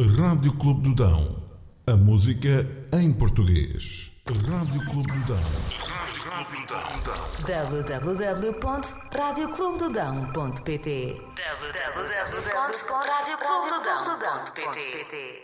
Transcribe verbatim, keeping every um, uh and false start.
Rádio Clube do Dão. A música em português. Rádio Clube do Dão. w w w ponto rádio clube do dão ponto p t w w w ponto rádio clube do dão ponto p t